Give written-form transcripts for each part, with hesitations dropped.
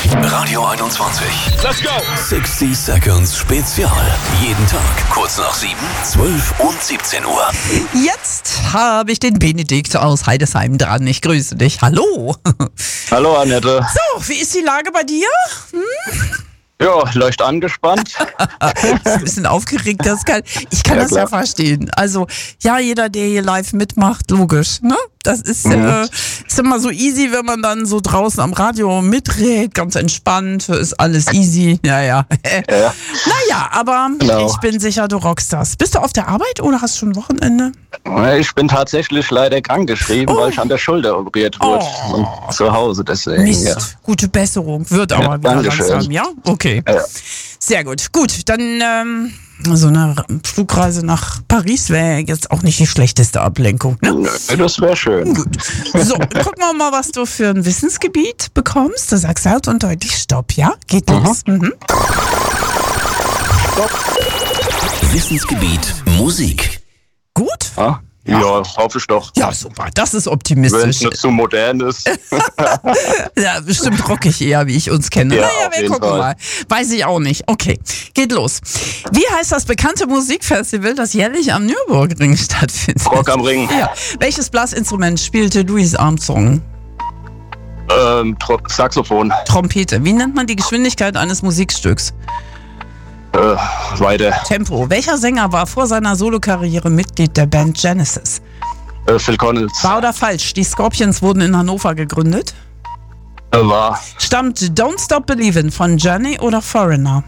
Radio 21. Let's go! 60 Seconds Spezial. Jeden Tag kurz nach 7, 12 und 17 Uhr. Jetzt habe ich den Benedikt aus Heidesheim dran. Ich grüße dich. Hallo. Hallo Annette. So, wie ist die Lage bei dir? Ja, leicht angespannt. Ist ein bisschen aufgeregt. Ich kann das ja verstehen. Also, ja, jeder, der hier live mitmacht, logisch, ne? Das ist immer so easy, wenn man dann so draußen am Radio mitredet, ganz entspannt, ist alles easy. Ja. Naja, aber Genau. Ich bin sicher, du rockst das. Bist du auf der Arbeit oder hast du schon Wochenende? Ich bin tatsächlich leider krankgeschrieben, weil ich an der Schulter operiert wurde. Und zu Hause deswegen. Mist, Ja. gute Besserung. Wird aber wieder Dankeschön. langsam, ja? Okay. Ja. Sehr gut. Gut, dann so eine Flugreise nach Paris wäre jetzt auch nicht die schlechteste Ablenkung, ne? Nö, das wäre schön. Gut. So, gucken wir mal, was du für ein Wissensgebiet bekommst. Du sagst laut und deutlich Stopp, ja? Geht los. Wissensgebiet Musik. Gut? Ja, hoffe ich doch. Ja, super. Das ist Wenn es optimistisch. nicht zu modern ist. Ja, bestimmt rockig eher, wie ich uns kenne. Ja, Naja, auf wir jeden gucken Fall. mal. Weiß ich auch nicht. Okay, geht los. Wie heißt das bekannte Musikfestival, das jährlich am Nürburgring stattfindet? Rock am Ring. Ja. Welches Blasinstrument spielte Louis Armstrong? Saxophon. Trompete. Wie nennt man die Geschwindigkeit eines Musikstücks? Weiter. Tempo. Welcher Sänger war vor seiner Solokarriere Mitglied der Band Genesis? Phil Collins. Wahr oder falsch? Die Scorpions wurden in Hannover gegründet. War. Stammt Don't Stop Believin' von Journey oder Foreigner?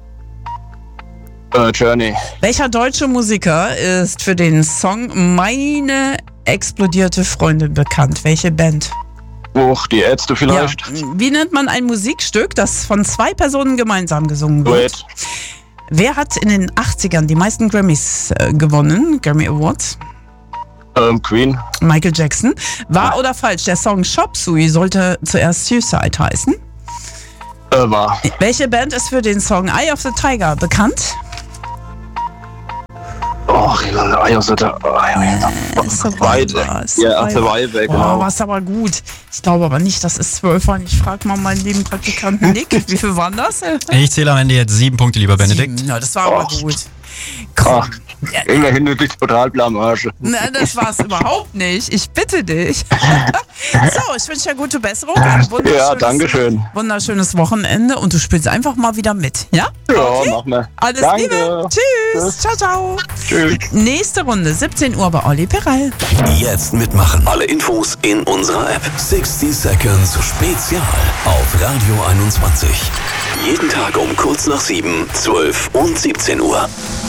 Journey. Welcher deutsche Musiker ist für den Song Meine explodierte Freundin bekannt? Welche Band? Die Ärzte vielleicht. Ja. Wie nennt man ein Musikstück, das von zwei Personen gemeinsam gesungen wird? Duett. Wer hat in den 80ern die meisten Grammys gewonnen? Grammy Awards? Queen. Michael Jackson. Wahr oder falsch? Der Song Chop Suey sollte zuerst Suicide heißen. War. Welche Band ist für den Song Eye of the Tiger bekannt? Eye of the Tiger. Weiter. Ja, Survivor, genau. Oh, war's aber gut. Ich glaube aber nicht, das ist 12 waren. Ich frage mal meinen lieben Praktikanten Nick, wie viel waren das? Ich zähle am Ende jetzt 7 Punkte, lieber Benedikt. Ja, das war aber gut. Komm. Immerhin eine Totalblamage. Na, das war's überhaupt nicht. Ich bitte dich. So, ich wünsche dir gute Besserung. Ein Ja, dankeschön. wunderschönes Wochenende und du spielst einfach mal wieder mit, ja? Ja, machen wir. Alles Danke. Liebe. Tschüss. Ciao, ciao. Tschüss. Nächste Runde, 17 Uhr bei Olli Perel. Jetzt mitmachen. Alle Infos in unserer App. 60 Seconds Spezial auf Radio 21. Jeden Tag um kurz nach 7, 12 und 17 Uhr.